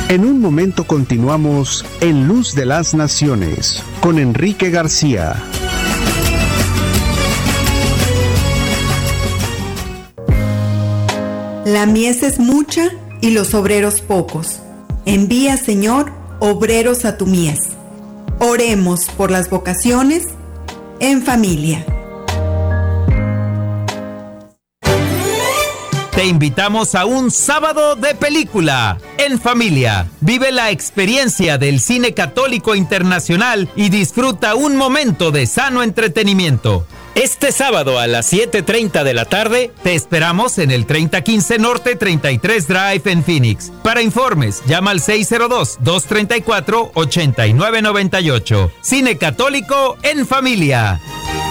En un momento continuamos en Luz de las Naciones con Enrique García. La mies es mucha y los obreros pocos. Envía, Señor, obreros a tu mies. Oremos por las vocaciones en familia. Te invitamos a un sábado de película en familia. Vive la experiencia del cine católico internacional y disfruta un momento de sano entretenimiento. Este sábado a las 7:30 de la tarde te esperamos en el 3015 Norte 33 Drive en Phoenix. Para informes, llama al 602-234-8998. Cine católico en familia.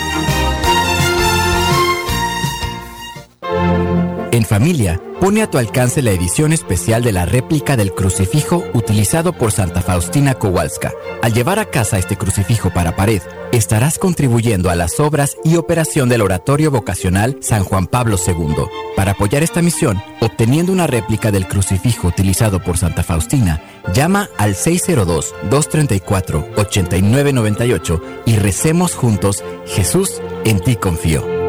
En familia, pone a tu alcance la edición especial de la réplica del crucifijo utilizado por Santa Faustina Kowalska. Al llevar a casa este crucifijo para pared, estarás contribuyendo a las obras y operación del Oratorio Vocacional San Juan Pablo II. Para apoyar esta misión, obteniendo una réplica del crucifijo utilizado por Santa Faustina, llama al 602-234-8998 y recemos juntos: Jesús, en ti confío.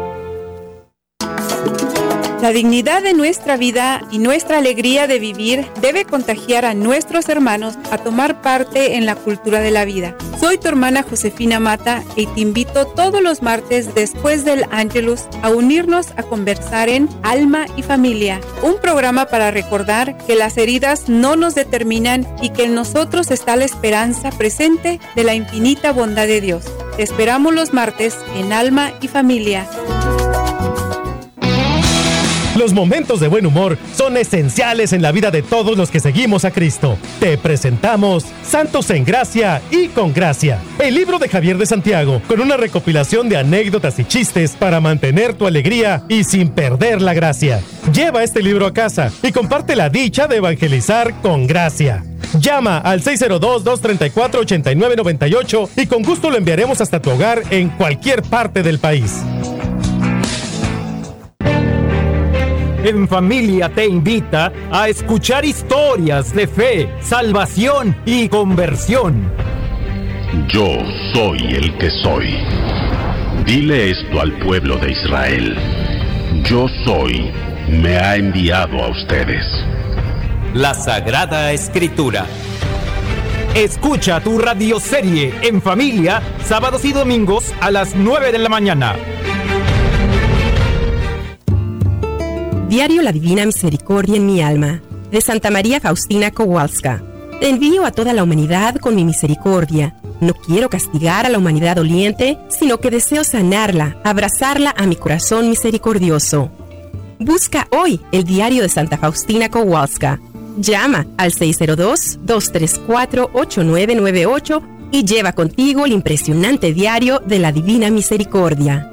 La dignidad de nuestra vida y nuestra alegría de vivir debe contagiar a nuestros hermanos a tomar parte en la cultura de la vida. Soy tu hermana Josefina Mata y te invito todos los martes después del Ángelus a unirnos a conversar en Alma y Familia, un programa para recordar que las heridas no nos determinan y que en nosotros está la esperanza presente de la infinita bondad de Dios. Te esperamos los martes en Alma y Familia. Los momentos de buen humor son esenciales en la vida de todos los que seguimos a Cristo. Te presentamos Santos en Gracia y con Gracia, el libro de Javier de Santiago, con una recopilación de anécdotas y chistes para mantener tu alegría y sin perder la gracia. Lleva este libro a casa y comparte la dicha de evangelizar con gracia. Llama al 602-234-8998 y con gusto lo enviaremos hasta tu hogar en cualquier parte del país. En Familia te invita a escuchar historias de fe, salvación y conversión. Yo soy el que soy. Dile esto al pueblo de Israel. Yo soy, me ha enviado a ustedes. La Sagrada Escritura. Escucha tu radioserie En Familia, sábados y domingos a las 9 de la mañana. Diario La Divina Misericordia en mi alma, de Santa María Faustina Kowalska. Te envío a toda la humanidad con mi misericordia. No quiero castigar a la humanidad doliente, sino que deseo sanarla, abrazarla a mi corazón misericordioso. Busca hoy el diario de Santa Faustina Kowalska. Llama al 602-234-8998 y lleva contigo el impresionante diario de la Divina Misericordia.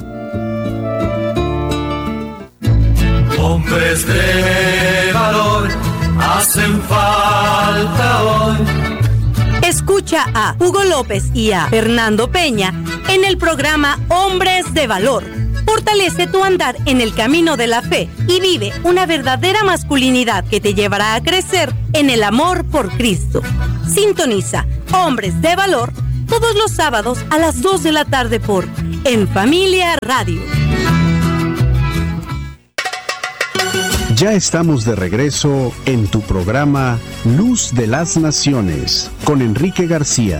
Hombres de valor hacen falta hoy. Escucha a Hugo López y a Fernando Peña en el programa Hombres de Valor. Fortalece tu andar en el camino de la fe y vive una verdadera masculinidad que te llevará a crecer en el amor por Cristo. Sintoniza Hombres de Valor todos los sábados a las 2 de la tarde por En Familia Radio. Ya estamos de regreso en tu programa Luz de las Naciones con Enrique García.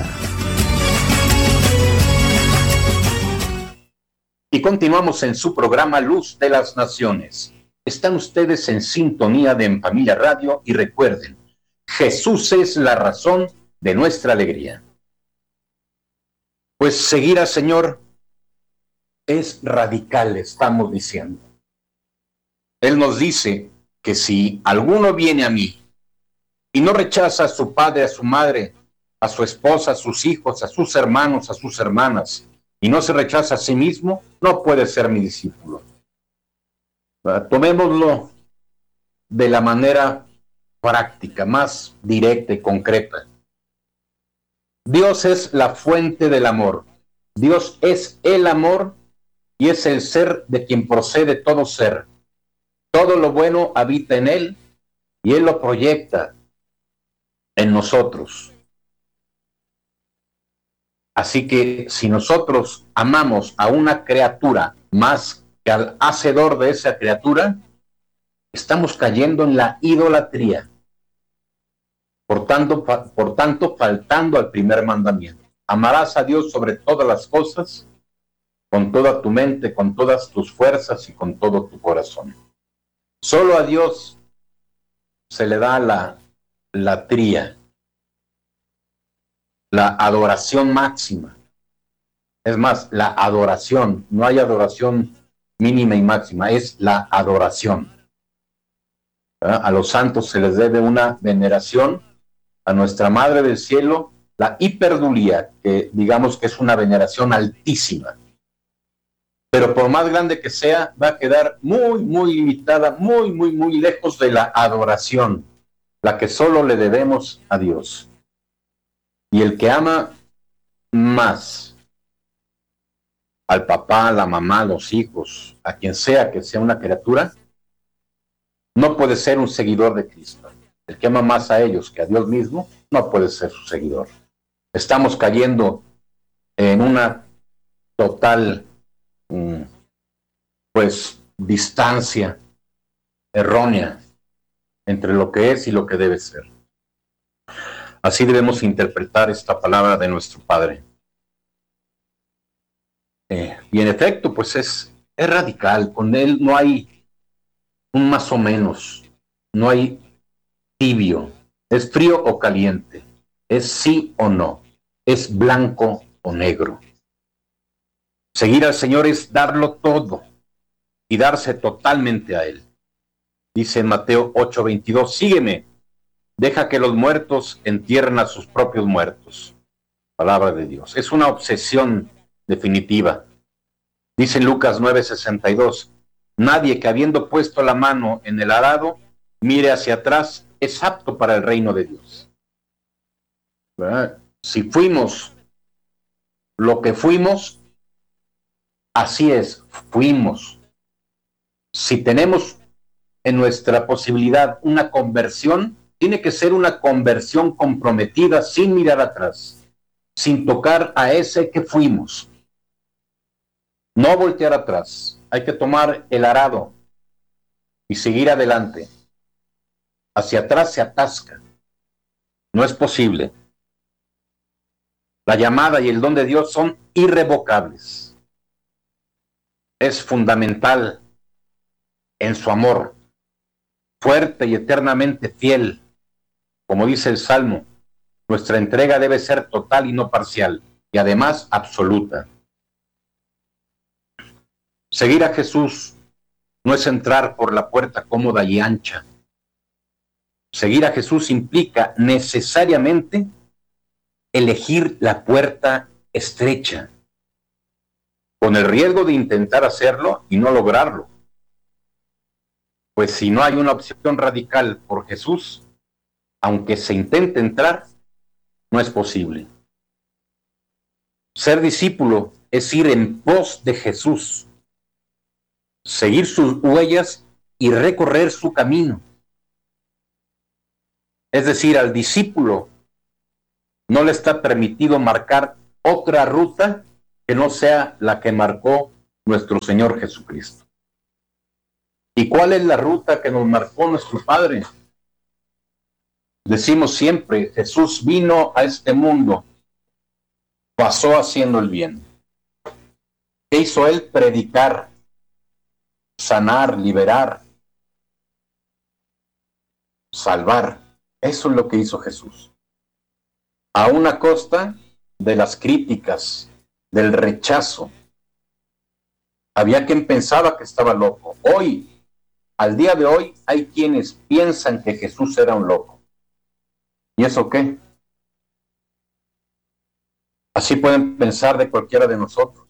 Y continuamos en su programa Luz de las Naciones. Están ustedes en sintonía de En Familia Radio y recuerden, Jesús es la razón de nuestra alegría. Pues seguir al Señor es radical, estamos diciendo. Él nos dice que si alguno viene a mí y no rechaza a su padre, a su madre, a su esposa, a sus hijos, a sus hermanos, a sus hermanas, y no se rechaza a sí mismo, no puede ser mi discípulo. Tomémoslo de la manera práctica, más directa y concreta. Dios es la fuente del amor. Dios es el amor y es el ser de quien procede todo ser. Todo lo bueno habita en Él y Él lo proyecta en nosotros. Así que si nosotros amamos a una criatura más que al hacedor de esa criatura, estamos cayendo en la idolatría. Por tanto, faltando al primer mandamiento. Amarás a Dios sobre todas las cosas, con toda tu mente, con todas tus fuerzas y con todo tu corazón. Solo a Dios se le da la latría, la adoración máxima. Es más, la adoración, no hay adoración mínima y máxima, es la adoración. ¿Verdad? A los santos se les debe una veneración, a nuestra Madre del Cielo, la hiperdulía, que digamos que es una veneración altísima. Pero por más grande que sea, va a quedar muy, muy limitada, muy, muy, muy lejos de la adoración, la que solo le debemos a Dios. Y el que ama más al papá, a la mamá, a los hijos, a quien sea que sea una criatura, no puede ser un seguidor de Cristo. El que ama más a ellos que a Dios mismo, no puede ser su seguidor. Estamos cayendo en una total, distancia errónea entre lo que es y lo que debe ser. Así debemos interpretar esta palabra de nuestro Padre. Y en efecto, pues es radical. Con él no hay un más o menos, no hay tibio, es frío o caliente, es sí o no, es blanco o negro. Seguir al Señor es darlo todo y darse totalmente a Él. Dice en Mateo 8:22, sígueme, deja que los muertos entierren a sus propios muertos. Palabra de Dios. Es una obsesión definitiva. Dice en Lucas 9:62, nadie que habiendo puesto la mano en el arado, mire hacia atrás, es apto para el reino de Dios. ¿Verdad? Si fuimos lo que fuimos, así es, fuimos. Si tenemos en nuestra posibilidad una conversión, tiene que ser una conversión comprometida, sin mirar atrás, sin tocar a ese que fuimos. No voltear atrás, hay que tomar el arado y seguir adelante. Hacia atrás se atasca, no es posible. La llamada y el don de Dios son irrevocables. Es fundamental en su amor, fuerte y eternamente fiel. Como dice el Salmo, nuestra entrega debe ser total y no parcial, y además absoluta. Seguir a Jesús no es entrar por la puerta cómoda y ancha. Seguir a Jesús implica necesariamente elegir la puerta estrecha, con el riesgo de intentar hacerlo y no lograrlo. Pues si no hay una opción radical por Jesús, aunque se intente entrar, no es posible. Ser discípulo es ir en pos de Jesús, seguir sus huellas y recorrer su camino. Es decir, al discípulo no le está permitido marcar otra ruta que no sea la que marcó nuestro Señor Jesucristo. ¿Y cuál es la ruta que nos marcó nuestro Padre? Decimos siempre, Jesús vino a este mundo, pasó haciendo el bien. ¿Qué hizo Él? Predicar, sanar, liberar, salvar. Eso es lo que hizo Jesús. A una costa de las críticas, del rechazo. Había quien pensaba que estaba loco. Hoy, al día de hoy, hay quienes piensan que Jesús era un loco. ¿Y eso qué? Así pueden pensar de cualquiera de nosotros.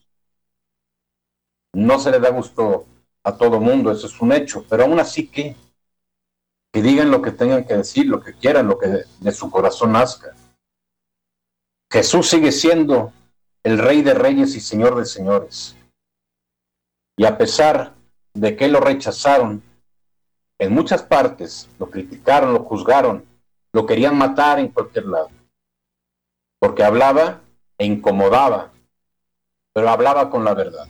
No se le da gusto a todo mundo, eso es un hecho, pero aún así que digan lo que tengan que decir, lo que quieran, lo que de su corazón nazca. Jesús sigue siendo el Rey de Reyes y Señor de Señores. Y a pesar de que lo rechazaron, en muchas partes lo criticaron, lo juzgaron, lo querían matar en cualquier lado, porque hablaba e incomodaba, pero hablaba con la verdad.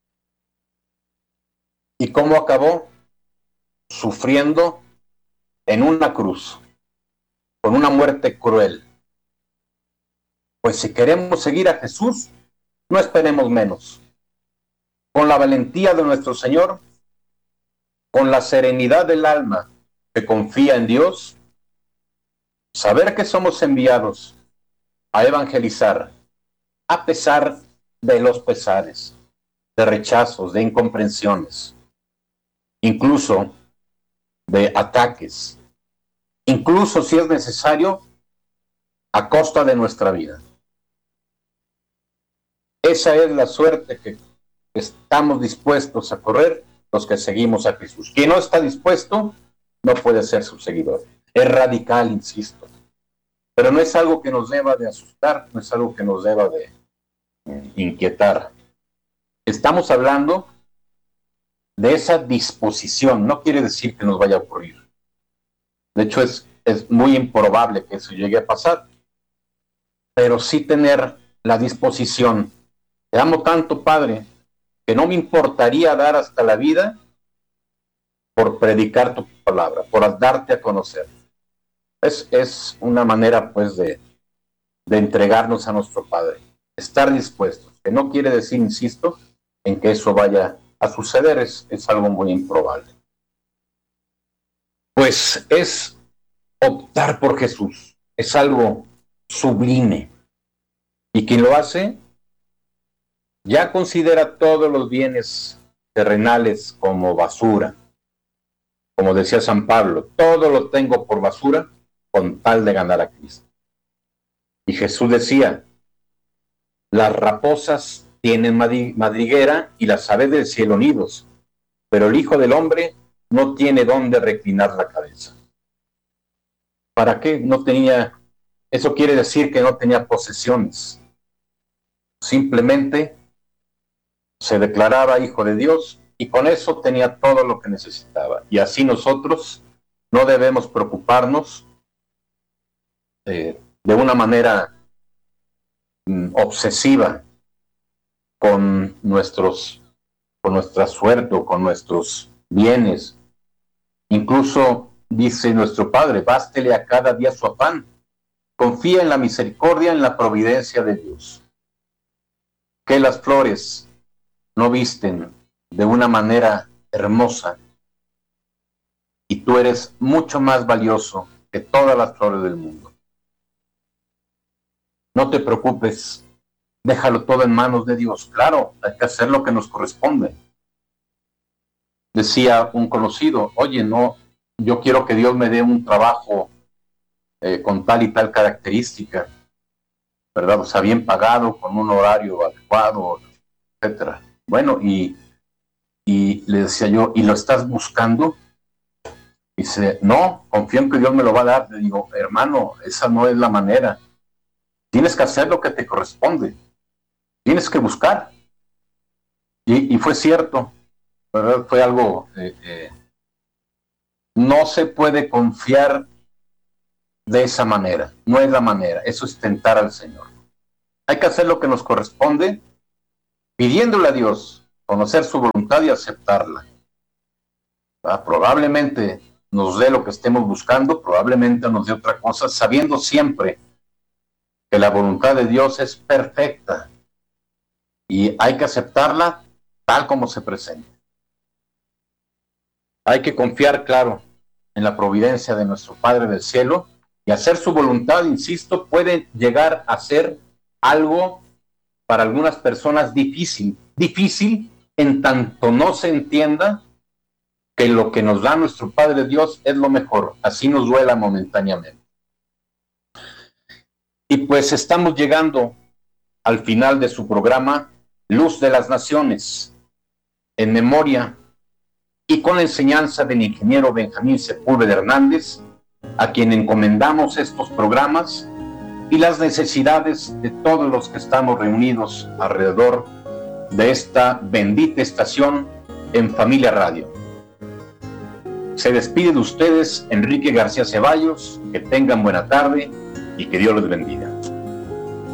¿Y cómo acabó? Sufriendo en una cruz, con una muerte cruel. Pues si queremos seguir a Jesús, no esperemos menos. Con la valentía de nuestro Señor, con la serenidad del alma que confía en Dios, saber que somos enviados a evangelizar, a pesar de los pesares, de rechazos, de incomprensiones, incluso de ataques, incluso si es necesario, a costa de nuestra vida. Esa es la suerte que estamos dispuestos a correr los que seguimos a Jesús. Quien no está dispuesto no puede ser su seguidor. Es radical, insisto. Pero no es algo que nos deba de asustar, no es algo que nos deba de inquietar. Estamos hablando de esa disposición. No quiere decir que nos vaya a ocurrir. De hecho, es muy improbable que eso llegue a pasar. Pero sí tener la disposición. Te amo tanto, Padre, que no me importaría dar hasta la vida por predicar tu palabra, por darte a conocer. Es una manera, pues, de entregarnos a nuestro Padre. Estar dispuestos, que no quiere decir, insisto, en que eso vaya a suceder, es algo muy improbable. Pues es optar por Jesús, es algo sublime. Y quien lo hace, ya considera todos los bienes terrenales como basura. Como decía San Pablo, todo lo tengo por basura con tal de ganar a Cristo. Y Jesús decía, las raposas tienen madriguera y las aves del cielo nidos, pero el Hijo del Hombre no tiene dónde reclinar la cabeza. ¿Para qué? No tenía, eso quiere decir que no tenía posesiones. Simplemente se declaraba Hijo de Dios y con eso tenía todo lo que necesitaba. Y así nosotros no debemos preocuparnos de una manera obsesiva con nuestra suerte o con nuestros bienes. Incluso dice nuestro Padre, bástele a cada día su afán. Confía en la misericordia, en la providencia de Dios. Que las flores no visten de una manera hermosa y tú eres mucho más valioso que todas las flores del mundo. No te preocupes, déjalo todo en manos de Dios. Claro, hay que hacer lo que nos corresponde. Decía un conocido, oye, no, yo quiero que Dios me dé un trabajo con tal y tal característica, ¿verdad? O sea, bien pagado, con un horario adecuado, etcétera. Bueno, y le decía yo, ¿y lo estás buscando? Dice, no, confío en que Dios me lo va a dar. Le digo, hermano, esa no es la manera. Tienes que hacer lo que te corresponde. Tienes que buscar. Y fue cierto, ¿verdad? Fue algo... no se puede confiar de esa manera. No es la manera. Eso es tentar al Señor. Hay que hacer lo que nos corresponde, pidiéndole a Dios, conocer su voluntad y aceptarla. Probablemente nos dé lo que estemos buscando, probablemente nos dé otra cosa, sabiendo siempre que la voluntad de Dios es perfecta y hay que aceptarla tal como se presenta. Hay que confiar, claro, en la providencia de nuestro Padre del Cielo y hacer su voluntad, insisto, puede llegar a ser algo para algunas personas difícil en tanto no se entienda que lo que nos da nuestro Padre Dios es lo mejor, así nos duela momentáneamente. Y pues estamos llegando al final de su programa Luz de las Naciones, en memoria y con la enseñanza del ingeniero Benjamín Sepúlveda Hernández, a quien encomendamos estos programas y las necesidades de todos los que estamos reunidos alrededor de esta bendita estación en Familia Radio. Se despide de ustedes Enrique García Ceballos. Que tengan buena tarde y que Dios les bendiga.